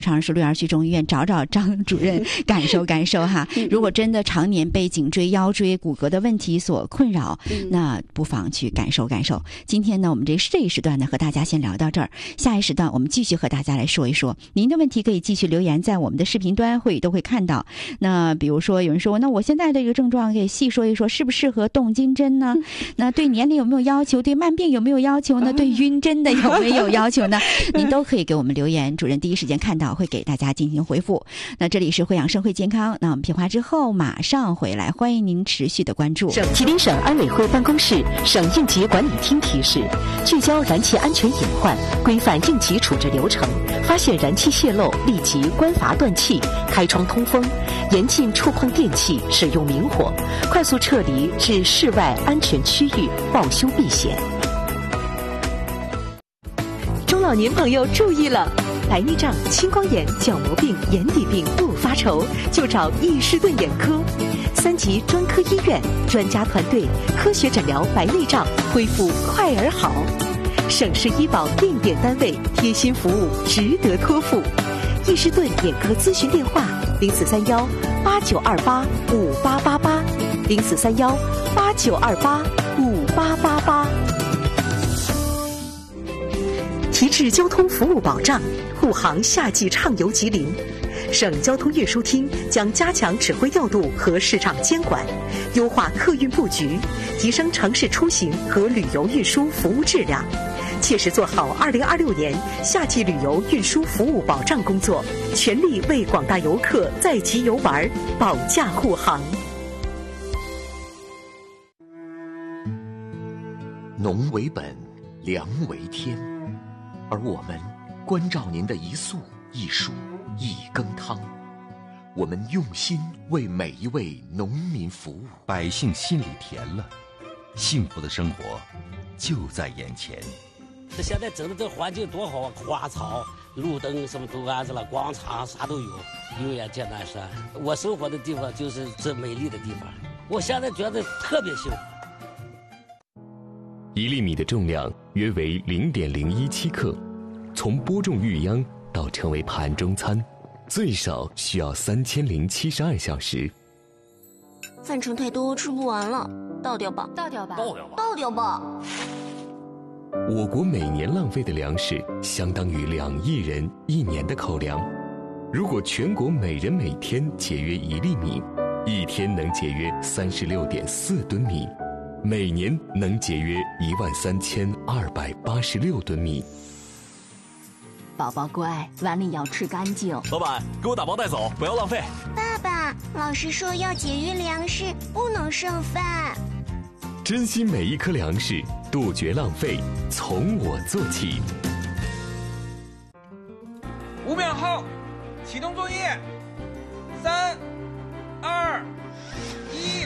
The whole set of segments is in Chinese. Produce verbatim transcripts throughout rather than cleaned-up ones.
长沙市六院区中医院找找张主任感受感受哈。如果真的常年被颈椎、腰椎、骨骼的问题所困扰，那不妨去感受感受。今天呢，我们这这一时段呢，和大家先聊到这儿。下一时段我们继续和大家来说一说您的问题，可以继续留言在我们的视频端，会都会看到。那比如说有人说，那我现在的一个症状，给细说一说，适不适合动金针呢？那对年龄有没有要求？对慢病有没有要求呢？对晕针的有没有要求呢？您都可以给我们留言，主任第一时间看到，会给大家进行回复。那这里是惠阳生会健康，那我们片花之后马上回来，欢迎您持续的关注。 省吉林省安委会办公室、省应急管理厅提示：聚焦燃气安全隐患，规范应急处置流程，发现燃气泄漏，立即关阀断气，开窗通风，严禁触碰电器，使用明火，快速撤离至室外安全区域，报修避险。中老年朋友注意了，白内障、青光眼、角膜病、眼底病不发愁，就找易士顿眼科。三级专科医院，专家团队，科学诊疗白内障，恢复快而好。省市医保定点单位，贴心服务，值得托付。易士顿眼科咨询电话：零四三幺八九二八五八八八，零四三幺八九二八五八八八。提质交通服务保障，护航夏季畅游吉林。省交通运输厅将加强指挥调度和市场监管，优化客运布局，提升城市出行和旅游运输服务质量，切实做好二零二六年夏季旅游运输服务保障工作，全力为广大游客在吉游玩保驾护航。 农为本，粮为天，而我们关照您的一粟一蔬一羹汤，我们用心为每一位农民服务， 百姓心里甜了，幸福的生活就在眼前。 这现在整的这环境多好啊，花草、路灯什么都安置了，广场啥都有，有眼见南山。我生活的地方就是这美丽的地方，我现在觉得特别幸福。 一粒米的重量约为零点零一七克，从播种育秧到成为盘中餐，最少需要三千零七十二小时。 饭盛太多，吃不完了，倒掉吧， 倒掉吧， 倒掉吧， 倒掉吧。 我国每年浪费的粮食相当于两亿人一年的口粮。如果全国每人每天节约一粒米，一天能节约三十六点四吨米，每年能节约一万三千二百八十六吨米。 宝宝乖，碗里要吃干净。 老板，给我打包带走，不要浪费。 爸爸，老师说要节约粮食，不能剩饭。 珍惜每一颗粮食，杜绝浪费，从我做起。 五秒后，启动作业。三、二、一。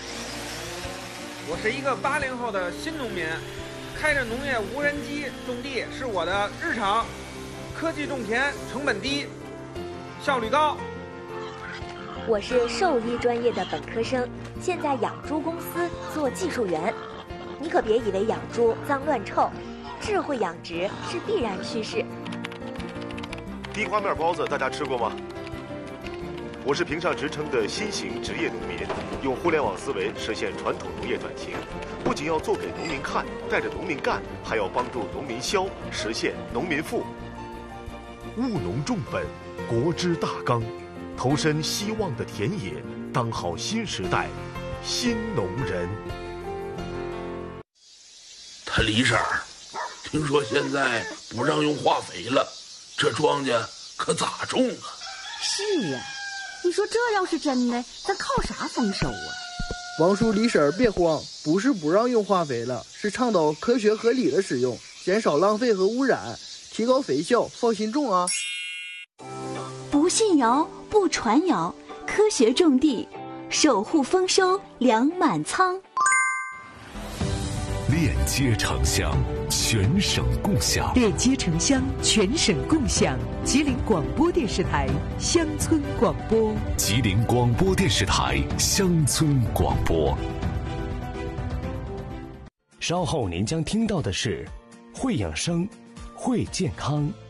我是一个八零后的新农民，开着农业无人机种地是我的日常。科技种田，成本低，效率高。 我是兽医专业的本科生，现在养猪公司做技术员。你可别以为养猪脏乱臭，智慧养殖是必然趋势。 地瓜面包子大家吃过吗？我是评上职称的新型职业农民，用互联网思维实现传统农业转型，不仅要做给农民看，带着农民干，还要帮助农民消，实现农民富。务农重本，国之大纲，投身希望的田野，当好新时代新农人。 他李婶儿，听说现在不让用化肥了，这庄稼可咋种啊？ 是呀，你说这要是真的，咱靠啥丰收啊？ 王叔李婶儿别慌，不是不让用化肥了，是倡导科学合理的使用，减少浪费和污染，提高肥效，放心种啊！ 不信谣，不传谣，科学种地，守护丰收，粮满仓。 链接城乡，全省共享。 链接城乡，全省共享。吉林广播电视台乡村广播。 吉林广播电视台乡村广播。 稍后您将听到的是，会养生，会健康。